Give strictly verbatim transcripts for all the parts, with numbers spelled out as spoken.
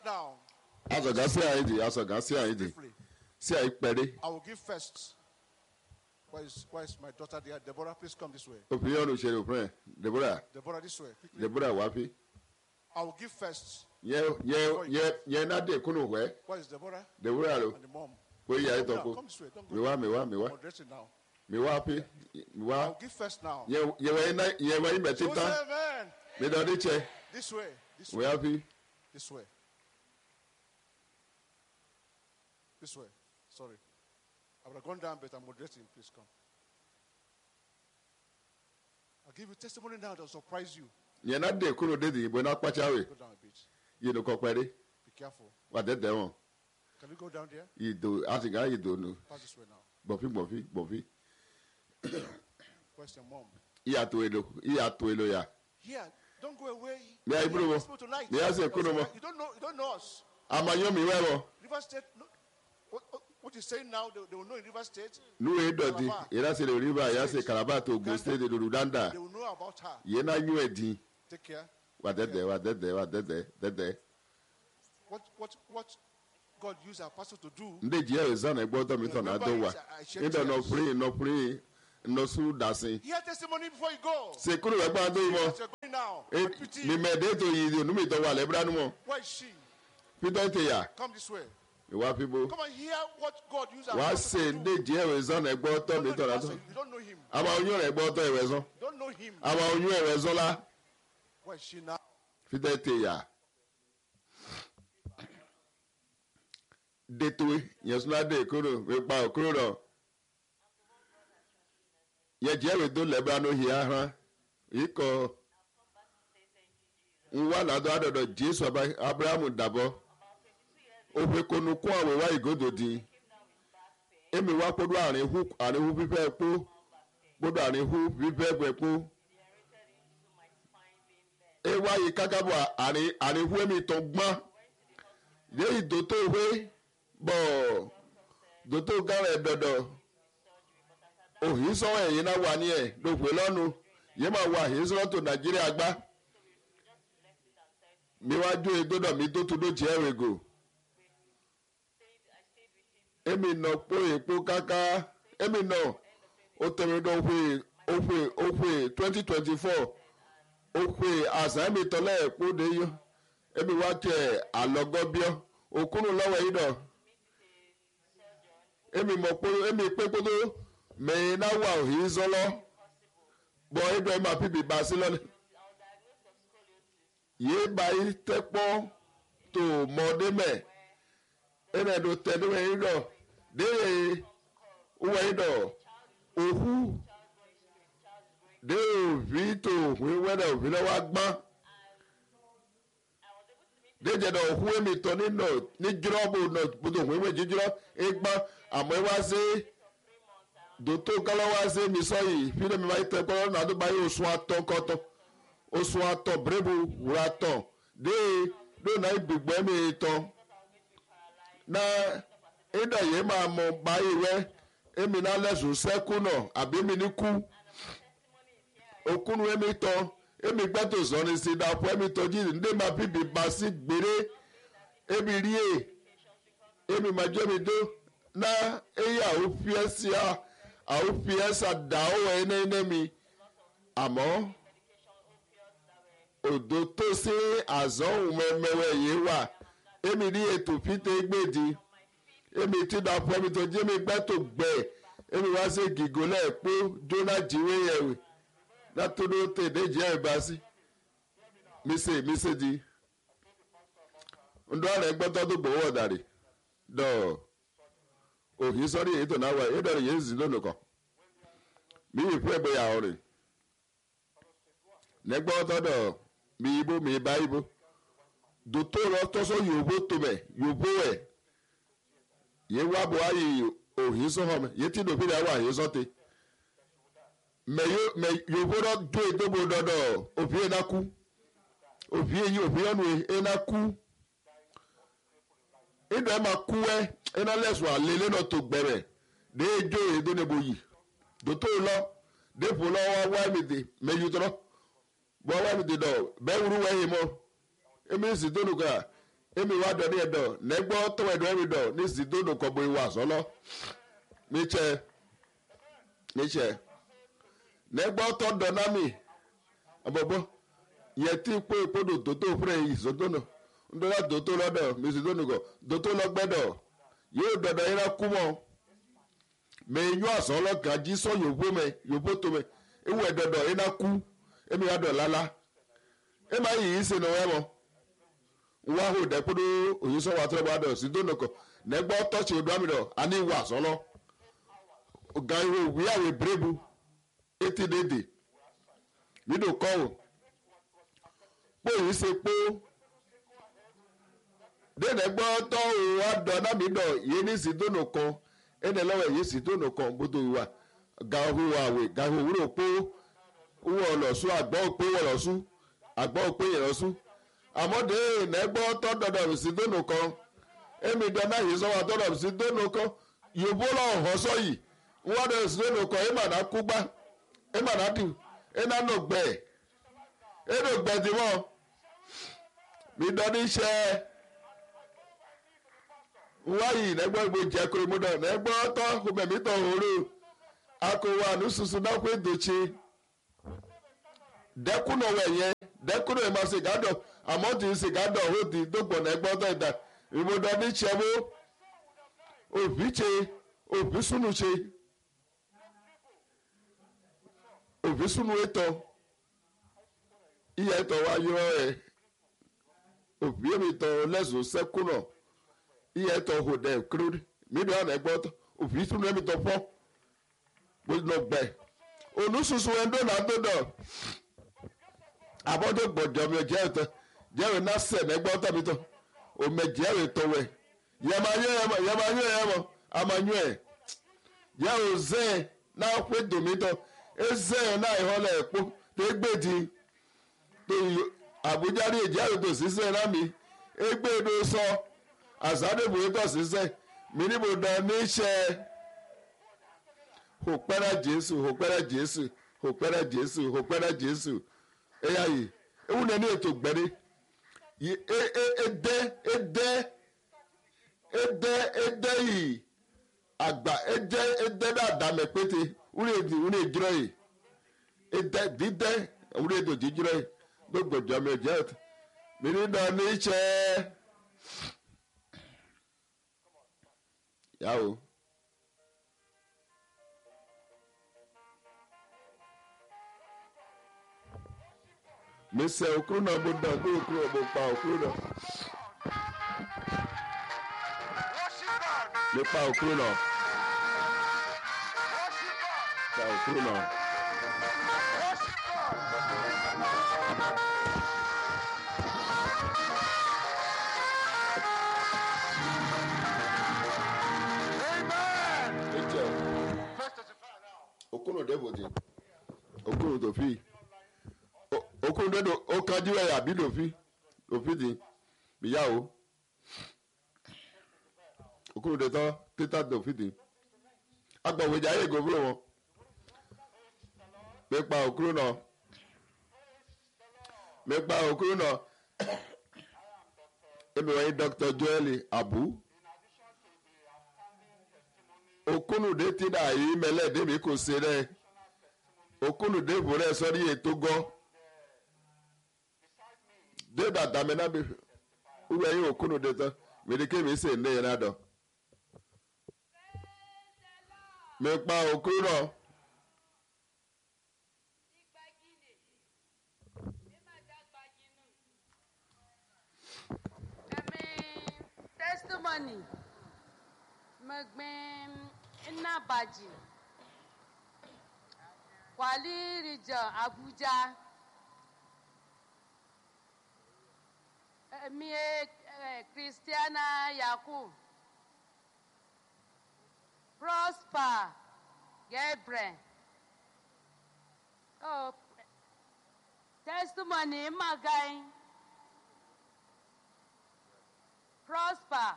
now. Asogasi aidi, asogasi aidi. See I pere. I will give first. Where is where is my daughter there? Deborah, please come this way. Opinion o share opinion. Deborah. Deborah, this way. Quickly. Deborah wapi. I will give first. Ye ye ye ye na de kunu we. Where is Deborah? Deborah lo. And the mom. We ya Come, ito come this way. Don't go. Me wa me wa me wa. I'm dressing now. Me wapi. Me wa. I will give first now. Ye ye we na ye we So metita. say amen. Me do de che. This way. This We way. happy. This way. This way. Sorry. I would have gone down, but I'm moderating. Please come. I'll give you testimony now that will surprise you. Ye na de kunu de di bo na pacha we. Go down a bit. Ye no ko pere. Be careful. Wa de de won. Can we go down there? Yi do atiga yi do no. Pass this way now. Bofi bofi bofi. Where's your mom? Iya to elo. Iya to elo ya. Here. Don't go away. Me ayi bro mo. Tonight. Me ase kunu mo. You don't know. You don't know us. Amayo mi we wo. River State. No, what, what, what you're saying now? They, they will know in River State. Nu e do di. Ira se le river ya se Calabar to Ogun State de Rudanda. They will know about her. Ye na nyu edi. Take care. Wa de de wa de de wa de de de de. What what what God used our pastor to do? Nde ji e za na egbo to mi to na do wa. Nde no free no free no su dasin. Hear testimony before you go. Se kunu we gba do mo. You're going now. E Pity. mi me de to yi nu mi to wa le bra nu mo. Where is she? Peter te ya. Come this way. Iwa people. Come and hear what God used our Wa pastor se to do. nde ji e za na egbo to You mi don't to know na the do. pastor. You don't know him. Ama onyo re egbo to e we zo. You don't know him. Ama onyo e we zo la. Where is she now? Peter te ya. De tuwe, yesuna de kuro, we pa okuro ro. Ye je we do lebra no hia ha. Iko nwa la do adodo Jesu Abraham dabo. O fe konu ko awe wa igodo di. Emi wa podo arin hu arin hu pipe po. Podo arin hu pipe gbe po. E wa yi kagabo arin arin hu emi to gbon. Ye idoto we bo doto gare dodo o hi so eyin na wa ni e do pe lonu ye ma wa hi so to Nigeria gba mi wa jo edodo mi to to do je ewego emi no po epo kaka emi no o temi do fe o fe o fe twenty twenty-four o fe asa mi to le epo de yo emi wa ke alogobio okunu lowo yi do emi mo po emi pe podo me na wa o hi zo lo bo edo ma pibi ba si lo ye ba yi tepo to mo de me ene do te de me do de o we do ohu de o vi to we we do vi lo wa gbon de je do ohu emi to ni no ni jiro bo no bodo we we jiro egbon àmọ́ ẹ wá sí dòtó kálọ́ wá sí mi sọ yìí fílẹ̀ mi máa tẹ kọ́ náà tó bá yẹ oṣù atọ́ kọ́tọ́ oṣù atọ́ bírèbù wúrà tọ̀ dé lónà ìgbìgbọ́ mi tán náà ẹ̀dọ̀ yìí máa mọ báyìí rẹ èmi náà lẹ́sùn sẹ́kù náà àbí mi ní kú òkúnu èmi tán èmi gbẹ́tò sọ́ni sí dàpọ̀ èmi tọ́jú ndé máa bíbí bá sí gbére èmi rí è èmi máa jẹ́ mi dó. Na eya ofiasia a ofiasa dawo ene ene mi àmọ́ odo to se azon memewe ye wa emi ri ètò fite gbedi emi ti da fo mi to je mi gbe to gbe emi wa se gigo le po jona jiwe yewe na to do te de je ba si mi se mi se di ndo re gbo to do gbowo dare do òhì sọ́rí èyí tó náà wá èyí dọ̀rọ̀ yẹn zì lónìí kan mi yìí fún ẹgbẹ́ yàrá rẹ̀ nẹgbọ́n tọ́dọ̀ mi ibo mi bá ibo dòtó lọ tọ́sọ́ yòówó tó bẹ̀ yòówó ẹ̀ yẹn wá bọ̀ ayé òhì sọ́họ́ mi yẹn tí dòfin náà wà yẹn sọ́tẹ̀ mẹ yòówó lọ jó ìdóbò dọ̀dọ̀ òfin ẹ̀ náà kú òfin yìí òfin ọ̀nù ẹ̀ náà kú ìdọ̀ ẹ̀ máa kú ẹ̀ ina lesu alele no to gbere de jo edo ne boyi do to lo de fo lo wa wa mi de meju tro bo wa mi de do be wuru wa yi mo e mi si to nuka emi wa dɔ ni ɛdɔ nɛgbɔ tɔwɔ ɛdɔ ɛmi dɔ ni si dono kɔbɔ iwa sɔlɔ mi tsɛ mi tsɛ nɛgbɔ tɔ dɔ nami abɔbɔ yɛ ti kpɔ ekpo do doto fure yi so dono ndola doto lɔ dɔ mi si dono kɔ doto lɔ gbɛ dɔ yóò dɔdɔ yẹn la kú mɔ mɛ nyɔ asɔlɔ gadzi sɔ yovo mɛ yovo to mɛ ewu ɛdɔdɔ yẹn la kú emi wa dɔ lala ema yi yi se no wɛ mɔ wa ho dɛ kpo do oyin sɔ wa tɔ ba dɔ si dono kɔ nɛgbɔ tɔtsi o do ami dɔ ani wa asɔlɔ gan iwo wi awo ebrebu eti dede mi do kɔ o kpo yi se kpo. Dene gbọ́ tọ́ òun adọ̀ náà mi dọ̀ yé ní sídónù kan ẹnì lọ́wọ́ yé sídónù kan bó tó wà gahu àwẹ̀ gahu òwúrò pé owó ọlọ́sù àgbọ̀ òpé wọ̀lọ́sù àgbọ̀ òpé yẹ̀rọ̀sù àmọ́dé ẹnì gbọ́ tọ́ dọ̀dọ̀ sídónù kan ẹ̀mí dáná yìí sọ́wọ́ tọ́dọ̀ sídónù kan yòbó lọ́wọ́ hàn sọ́yì wọ́n dọ̀ sídónù kan ẹ̀ mà ná kú gbá ẹ̀ mà ná dì ẹ̀ ná nù gbẹ̀ ẹ̀ nù gbẹ̀ dì mọ́ mi dọ́ ní iṣẹ́. Wáyì nẹ́gbọ́ ìgbò jẹ́ kúrò mú dọ̀ nẹ́gbọ́ tọ́ ọmọbẹ̀mí tọ̀ òru akọ̀wé ànúsùsù náà pé dòtse dẹ́kùnà wẹ̀yẹ dẹ́kùnà ẹ̀ máa ṣe gádọ̀ àmọ́ tí ń ṣe gádọ̀ ó di dógbò nẹ́gbọ́ tọ̀ ìdá ìmúdọ̀ ní tiẹ̀wó òbí tse òbí súnú tse òbí súnú ètò ìyá ètò wa yọ ẹ̀ òbí èmi tọ̀ lẹ́sùn sẹ́kùnà. Iye tɔ ho dɛ kuro mi do ana gbɔ tɔ òfin sunu ɛmi tɔ fɔ mo lɔ gbɛ onususu ɛndo na do dɔ abɔdo gbɔdɔ mi jɛ tɔ jɛwe na sɛ na gbɔ tɔ mi tɔ ome jɛwe tɔ wɛ yɛma nyɛ yɛmɔ yɛma nyɛ yɛmɔ ama nyɛ jɛwe zɛ na ƒe domi tɔ ezɛ na ihɔ lɛ kpo to egbedi to Abuja ni jɛwe to sisɛ na mi egbe do sɔ. So, azade bo eto sise mini bo dán ní iṣẹ́ òpẹ́rẹ́ Jésù òpẹ́rẹ́ Jésù òpẹ́rẹ́ Jésù òpẹ́rẹ́ Jésù ẹ̀yà yìí ewu nani ètò gbẹ̀rẹ̀ yìí ẹ ẹ ẹdẹ ẹdẹ ẹdẹ ẹdẹ yìí àgbà ẹdẹ ẹdẹ náà dàmẹ pété wúni èdè wúni èdúrọ yìí ẹdẹ dídẹ wúni èdè jíjúrọ yìí gbogbo jọmọ ẹjẹ mini dán ní iṣẹ́. Yàwó. Mi sẹ okuru náà bó dán kó okuru ọ̀bọ pa okuru náà. Mi pa okuru náà. Pa okuru náà. Okunu de bodi okunu do fi okunu de do o kanju e abi do fi do fi di biya o okunu de to tita do fi di agbawo ja ye govro won me pa okunu na me pa okunu na emi wa Doctor Joel Abu okunu de ti da yi mele de mi ko se re okunu de bo re so ri eto go de da da me na be uwe yin okunu de to me de ke mi se ne ra do me pa okunu no testimony Magben ina baji Kwali region Abuja mi Christiana Yakub Prosper Gabriel oh testimony magai Prosper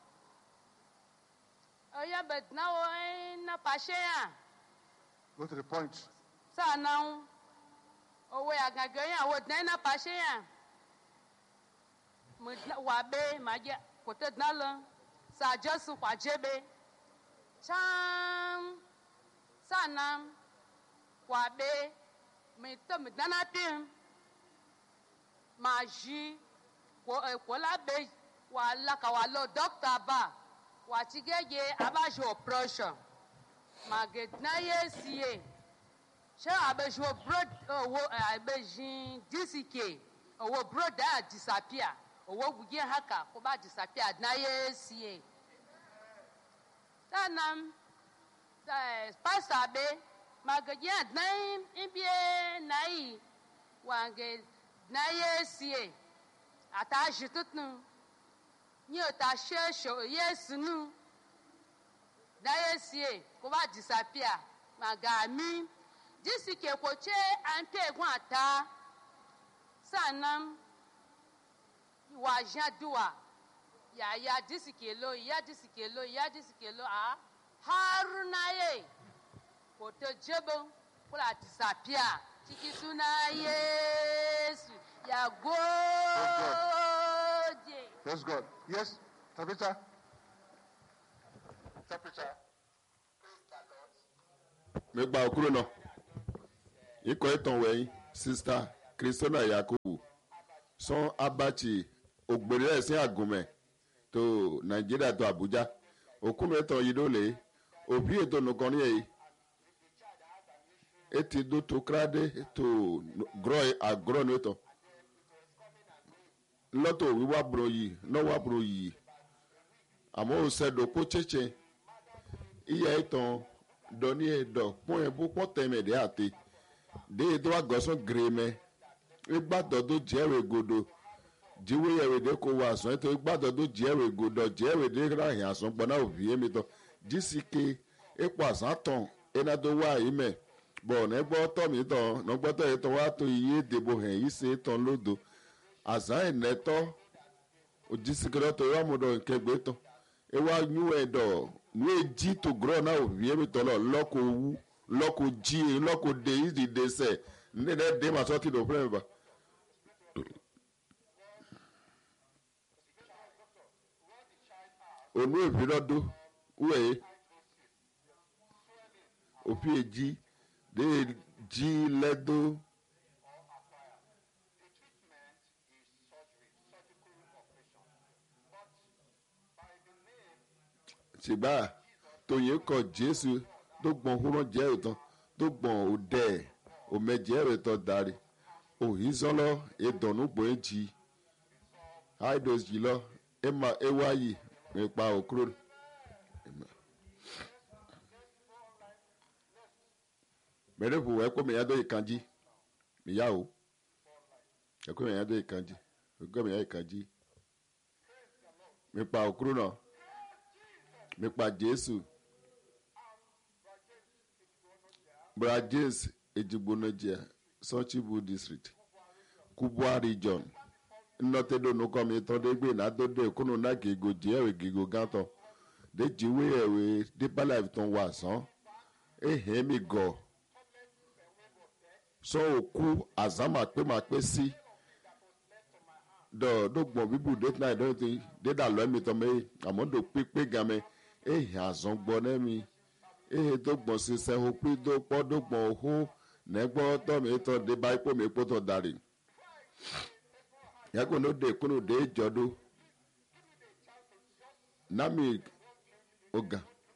oh yeah but now na pasheya Go to the point. so now oh we agagoyan wo na pasheya me wa be ma je ko te dna le sa Jesu kwa jebe cham sana wa be me te me dana pim ma ji ko ko la be wa la ka wa lo doctor ba wa ti gege aba jo operation ma ge dna ye sie she abe jo broad wo abe jin disike owo broad that disappear owo gugie haka ko ba disappear dna ye sie tanam pastor be ma ge ya dna imbie nai wa ge dna ye sie ata jitutnu ni ota she sho yesu nu na yesie ko ba disappear magami disike ko che ante egun ata sanam wa jadua ya ya disike lo ya disike lo ya disike lo a haruna ye ko to jebo ko la disappear tiki suna yesu ya go. Praise God. Yes, Tabitha. Tabitha. mi gba okuro náà ikọ̀ ìtàn wẹ̀yìn sista Christiana Yakubu sàn abachi ògbèrè ẹ̀sìn àgùnmẹ̀ tó Nàìjíríà tó Àbújá òkúmi ìtàn yìí ló lè òbí ètò nìkan ní èyí ètò ìdó tó kíradé tó grọ́ àgọ́rọ̀ ní ìtàn lọ́tọ̀ wíwá bùrọ̀ yìí lọ́wọ́ bùrọ̀ yìí àmọ́ òsèdò kó chéche iye ìtàn dọ́ni ẹ̀dọ̀ pọ́n ẹ̀bú pọ́n tẹ̀mẹ̀dẹ́ àti déyìí tó wà gọ́sán gírèmẹ́ ìgbàdọ̀ tó jẹ́rìí gòdò jíwé ẹ̀rẹ̀dẹ́ kó wà sàn ètò ìgbàdọ̀ tó jẹ́rìí gòdò jẹ́rìí ráhìn àsán gbọ́ná òbí èmi tán jísìké ipò àsán tán iná tó wà yìí mẹ́ bọ̀ nẹ́gbọ́ tọ̀mí tán nọ́gbọ́tọ̀ yìí tán wà tó iye ìdìbò hẹ̀ yìí ṣe tán lódò àsán ìnẹ́tọ́ òjísìké lọ́tọ̀ yóò mú dọ̀ kẹgbẹ́ tán ewa nyu ẹ̀dọ̀ nu eji to grọ náà òbí èmi tán lọ lọ́kọ̀ owó lọ́kọ̀ jí lọ́kọ̀ dé ìdí dé sẹ̀ ní ẹ̀ dé màá sọ́tì lọ́ fúnẹ̀ bá. onu ebi lọ́dọ̀ wẹ̀ òbí eji dé jí lẹ́dọ̀. ṣùgbọ́n tòye kọ Jésù tó gbọ̀n húrọ̀ jẹ́ òtán tó gbọ̀n òdẹ òmẹjẹ́ rẹ̀ tọ́ darí òyìn sọ́lọ́ ìdọ̀nù gbọ̀n èjì aidos jì lọ ẹ̀ma ẹ̀wáyì nípa òkúrò. mẹ́rẹ́ fò ẹ̀kọ́ mi yàtọ̀ ìkànjí mi yá o ẹ̀kọ́ mi yàtọ̀ ìkànjí ẹ̀kọ́ mi yàtọ̀ ìkànjí nípa òkúrò náà. nípa Jésù Bra James Ejigbonaja Sọchibu district Kubwa region nnọtedo nukomi tọdegbe na dodo ekunu na gigo jiewe gigo gato de jiwe ewe deeper life ton wa san ehe mi go so oku azama pe ma pe si do do gbon bibu date night do ti de da lo mi to me amodo pepe game ehe azon gbo na mi ehe to gbon si se ho pi do po do gbon ho negbo to mi to de ba ipo mi po to dari yàgò ló dé kúrò dé jọdún nami oga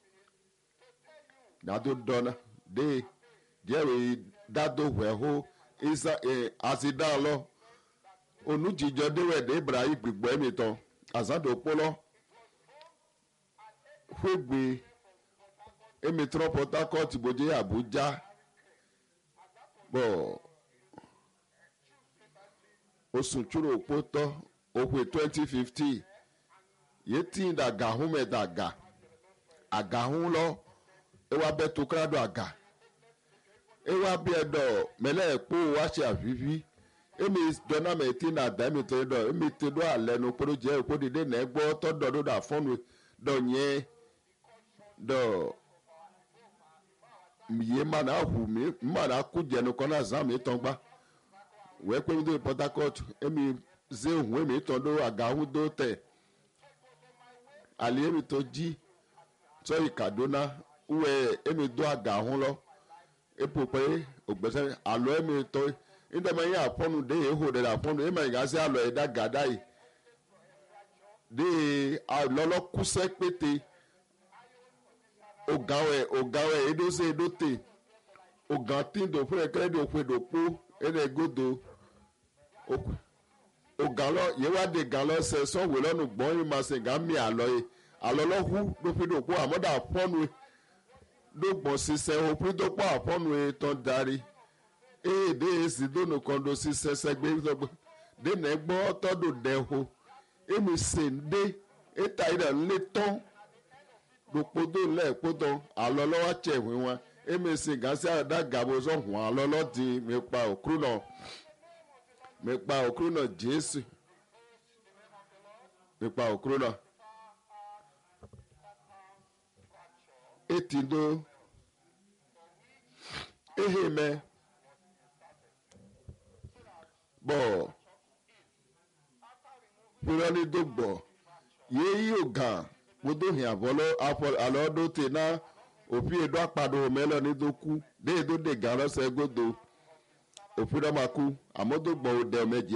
nàdó dọ́nà dé díẹ̀rẹ̀ dádó wẹ̀hó isa ẹ̀ àsìdá lọ onújìjọ déwẹ̀ dé ibrahim gbìgbọ́ ẹ̀mí tán àsádò pọ́lọ́ fúgbì ẹ̀mí tán Port Harcourt bòjé Àbújá bọ̀. Osun churu okpoto okwe twenty fifteen yeti daga hume daga aga hun lo ewa beto krado aga ewa bi edo mele epo wa se afifi emi dona me ti na da mi to do emi ti do ale no poro je epo dide na egbo to do do da fonu do yen do miye mana hu mi mana ku je no kona zam mi ton gba wee kpe ndị Port Harcourt emi ze ohun èmi tán ló àgáhùn dó tẹ̀ àlè èmi tó jí tọ́ ìkàdóná wúwẹ́ èmi dó àgáhùn lọ epo pé ògbẹ́sẹ̀ àlọ́ èmi tọ́ nígbàmọ́ yẹn àpọ́nù dé èhò rẹ̀ àpọ́nù èmi àyíká sí àlọ́ ẹ̀dá gàdá yìí dé àlọ́lọ́kùsẹ́ pété ògàwẹ̀ ògàwẹ̀ èdòsè èdòtè ògàn tìǹdò fún ẹ̀kẹ́rẹ́dì òpèdò pó ẹ̀rẹ́ gòdò ògàlọ yewade gàlọ sẹ sọwọ lọnu gbọn yìí ma sẹ gàmí àlọ yìí àlọ lọhu lópinnu òpó àmọdà àpọnu lógbọn sísẹ òpin tó pọ àpọnu yìí tán darí èdè èsì dónù kan do sísẹ sẹgbẹ sọgbẹ dènà ẹgbọ tọdù dẹho èmi sè ń dé ètà ìdá ńlẹ tán lópodó lẹẹkó tán àlọ lọwọ tsẹwé wọn èmi sè gàsí àdá gàbó sọhùn àlọ lọdì mi pa òkúrú náà. Mekpa okuru náà Jésù mekpa okuru náà eti do ehe mẹ bọ pirani do gbọ yeyi ogan wodo hin abọlọ afọ alọdọ tẹ náà òfin edo apàdé omẹlọ ní do kú dé edo de gan lọsẹ gbọdọ òfin náà máa kú àmọdọgbọ òdẹ ọmẹjẹ.